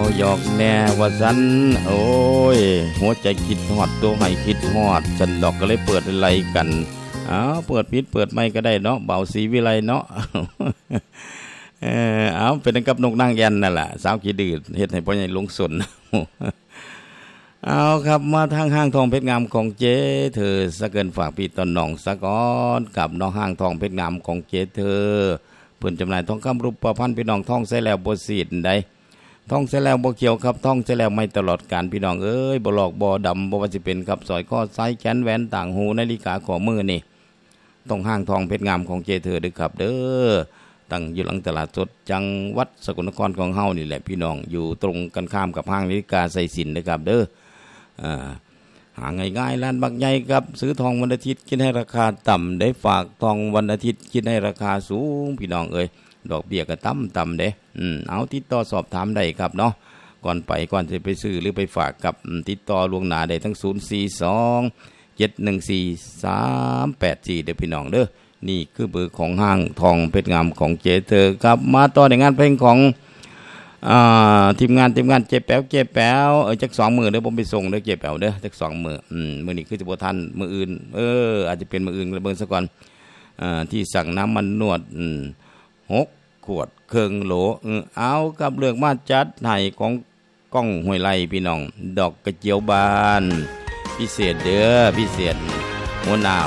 หยอกแน่ว่าสันโอ้ยหัวใจคิดฮอดตัวให้คิดฮอดฉันดอกก็เลยเปิดอะไรกันเปิดปิดเปิดไม่ก็ได้เนาะเบาสีวิไลเนาะ เป็นกับนกนางแอ่นนั่นแหละสาวขี้ดื้อเฮ็ดให้พ่อใหญ่ลงสน เอาครับมาทางห้างทองเพชรงามของเจ๊เธอสะเกินฝากพี่ตอนน้องสะก้อนกับน้องห้างทองเพชรงามของเจ๊เธอเพิ่นจำหน่ายทองคำรูปประพันธ์พี่น้องทองใส่แล้วบ่ซีดใดทองใส่แล้วบ่เขียวครับทองใส่แล้วไม่ตลอดกาลพี่น้องเอ้ยบ่หลอกบ่ดำบ่ว่าสิเป็นครับสร้อยคอสายแขนแหวนต่างหูนาฬิกาข้อมือนี่ต้องห้างทองเพชรงามของเจ๊เธอเด้อครับเด้อตั้งอยู่หลังตลาดสดจังหวัดสกลนครของเฮานี่แหละพี่น้องอยู่ตรงกันข้ามกับห้างนาฬิกาใส่สินเด้อครับเด้อหาง่ายๆร้านบักใหญ่ครับซื้อทองวันอาทิตย์คิดให้ราคาต่ำได้ฝากทองวันอาทิตย์คิดให้ราคาสูงพี่น้องเอ้ยดอกเบี้ยก็ต่ำเด้เอาติดต่อสอบถามได้ครับเนาะก่อนจะไปซื้อหรือไปฝากกับติดต่อล่วงหน้าได้ทั้ง042 714 384เด้อพี่น้องเด้อนี่คือเบอร์ของห้างทองเพชรงามของเจเธอครับมาต่อในงานเพลงของทีมงานเจ๊แป๋วจัก2 มื้อเด้อผมไปส่งเด้อเจ๊แป๋วเด้อจัก2 มื้อมื้อนี้คือสิบ่ทันมื้ออื่นอาจจะเป็นมื้ออื่นเบิ่งซะก่อนที่สั่งน้ำมันนวด6 ขวดครึ่งโหลเอากับเลือกมาจัดให้ของก้องห้วยไร่พี่น้องดอกกระเจียวบานพิเศษเด้อพิเศษหัวหน้า